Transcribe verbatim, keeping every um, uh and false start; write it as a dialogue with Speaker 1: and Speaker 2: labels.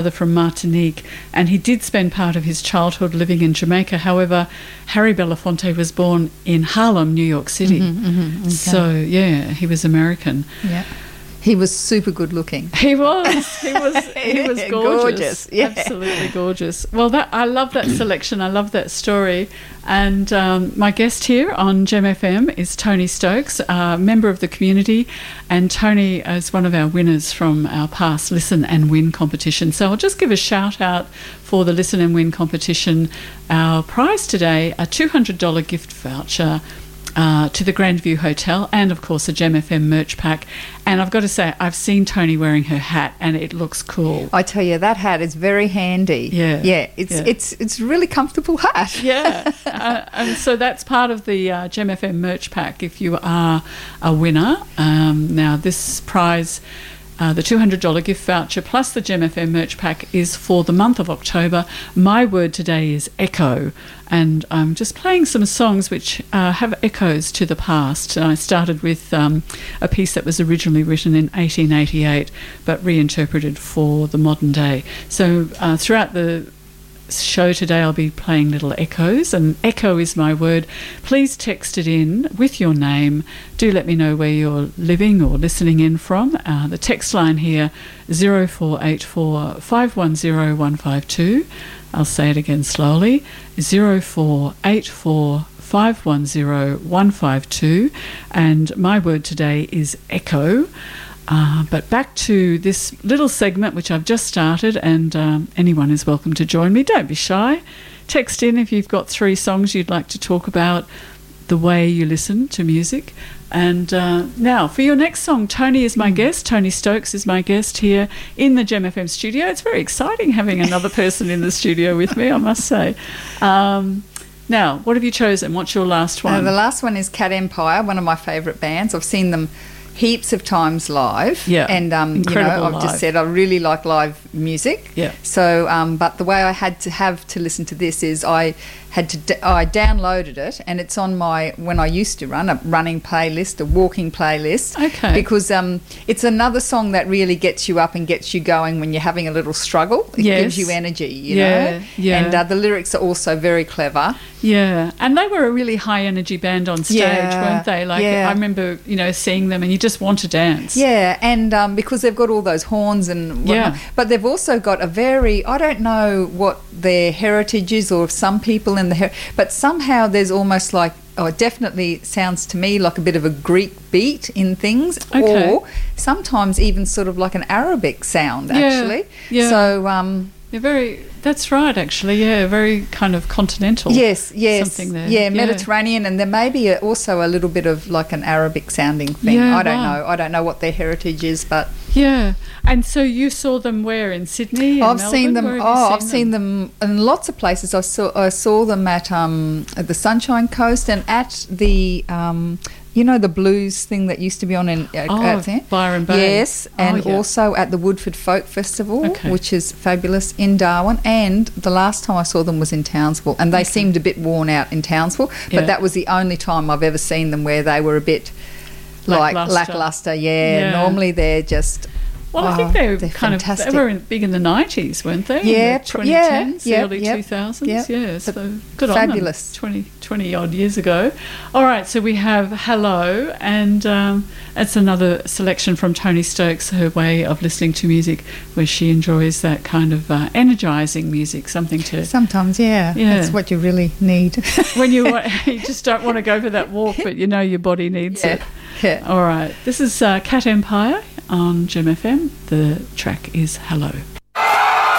Speaker 1: from Martinique, and he did spend part of his childhood living in Jamaica. However, Harry Belafonte was born in Harlem, New York City.
Speaker 2: Mm-hmm, mm-hmm, okay.
Speaker 1: So, yeah, he was American.
Speaker 2: Yeah. He was super good looking.
Speaker 1: He was. He was. He was gorgeous.
Speaker 2: Gorgeous, yeah.
Speaker 1: Absolutely gorgeous. Well, that I love that selection. I love that story. And um, my guest here on Gem F M is Tony Stokes, a member of the community, and Tony is one of our winners from our past Listen and Win competition. So I'll just give a shout out for the Listen and Win competition. Our prize today, a two hundred dollars gift voucher Uh, to the Grandview Hotel, and of course a Gem F M merch pack. And I've got to say, I've seen Tony wearing her hat and it looks cool.
Speaker 2: I tell you, that hat is very handy.
Speaker 1: Yeah.
Speaker 2: Yeah, it's
Speaker 1: yeah.
Speaker 2: it's it's a really comfortable hat.
Speaker 1: Yeah. uh, and so that's part of the uh, Gem F M merch pack if you are a winner. Um, now this prize, Uh, the two hundred dollars gift voucher plus the Gem F M merch pack is for the month of October. My word today is echo, and I'm just playing some songs which uh, have echoes to the past. I started with um, a piece that was originally written in eighteen eighty-eight but reinterpreted for the modern day. So uh, throughout the show today I'll be playing little echoes, and echo is my word. Please text it in with your name. Do let me know where you're living or listening in from. Uh, the text line here, zero four eight four, five one zero, one five two. I'll say it again slowly, zero four eight four, five one zero, one five two, and my word today is echo. Uh, but back to this little segment which I've just started, and um, anyone is welcome to join me. Don't be shy. Text in if you've got three songs you'd like to talk about, the way you listen to music. And uh, now for your next song, Tony is my mm. guest. Tony Stokes is my guest here in the Gem F M studio. It's very exciting having another person in the studio with me, I must say. Um, now, what have you chosen? What's your last one?
Speaker 2: Uh, the last one is Cat Empire, one of my favourite bands. I've seen them heaps of times live,
Speaker 1: yeah,
Speaker 2: and um, you know, I've
Speaker 1: live.
Speaker 2: just said I really like live music.
Speaker 1: Yeah.
Speaker 2: So, um, but the way I had to have to listen to this is I had to d- I downloaded it, and it's on my when I used to run a running playlist, a walking playlist.
Speaker 1: Okay.
Speaker 2: Because um, it's another song that really gets you up and gets you going when you're having a little struggle. It
Speaker 1: yes.
Speaker 2: gives you energy, you
Speaker 1: yeah,
Speaker 2: know.
Speaker 1: Yeah.
Speaker 2: And uh, the lyrics are also very clever.
Speaker 1: Yeah, and they were a really high energy band on stage,
Speaker 2: yeah,
Speaker 1: weren't they? Like
Speaker 2: yeah.
Speaker 1: I remember, you know, seeing them, and you just want to dance.
Speaker 2: Yeah, and um, because they've got all those horns and whatnot,
Speaker 1: yeah,
Speaker 2: but they've also got a very, I don't know what their heritage is, or some people in the, her- but somehow there's almost like, oh, it definitely sounds to me like a bit of a Greek beat in things,
Speaker 1: okay.
Speaker 2: or sometimes even sort of like an Arabic sound,
Speaker 1: yeah,
Speaker 2: actually.
Speaker 1: Yeah.
Speaker 2: So um,
Speaker 1: they're very. That's right, actually. Yeah, very kind of continental.
Speaker 2: Yes, yes.
Speaker 1: Something there.
Speaker 2: Yeah, Mediterranean, yeah. And there may be a, also a little bit of like an Arabic sounding thing.
Speaker 1: Yeah,
Speaker 2: I don't
Speaker 1: right.
Speaker 2: know. I don't know what their heritage is, but
Speaker 1: yeah. And so you saw them where in Sydney? In
Speaker 2: I've
Speaker 1: Melbourne?
Speaker 2: seen them.
Speaker 1: Where have
Speaker 2: Oh,
Speaker 1: you
Speaker 2: I've seen them? them in lots of places. I saw I saw them at um at the Sunshine Coast and at the um. You know the blues thing that used to be on in uh,
Speaker 1: oh,
Speaker 2: at there?
Speaker 1: Byron Bay.
Speaker 2: Yes, and
Speaker 1: oh, yeah.
Speaker 2: also at the Woodford Folk Festival,
Speaker 1: okay.
Speaker 2: which is fabulous in Darwin. And the last time I saw them was in Townsville, and they okay. seemed a bit worn out in Townsville. But
Speaker 1: yeah.
Speaker 2: that was the only time I've ever seen them where they were a bit like
Speaker 1: lackluster.
Speaker 2: lackluster. Yeah.
Speaker 1: yeah,
Speaker 2: normally they're just.
Speaker 1: Well, I
Speaker 2: oh,
Speaker 1: think they were kind
Speaker 2: fantastic.
Speaker 1: of they were in, big in the nineties, weren't they?
Speaker 2: Yeah,
Speaker 1: in the twenty tens,
Speaker 2: yeah,
Speaker 1: the early
Speaker 2: yep,
Speaker 1: two thousands.
Speaker 2: yep.
Speaker 1: Yeah, so good
Speaker 2: fabulous.
Speaker 1: on them. twenty, twenty odd years ago. All right, so we have Hello, and um, it's another selection from Tony Stokes, her way of listening to music, where she enjoys that kind of uh, energising music, something to.
Speaker 2: Sometimes, yeah,
Speaker 1: yeah,
Speaker 2: that's what you really need.
Speaker 1: When you you just don't want to go for that walk, but you know your body needs
Speaker 2: yeah.
Speaker 1: it.
Speaker 2: Yeah.
Speaker 1: All right, this is uh, Cat Empire on Gem F M. The track is Hello.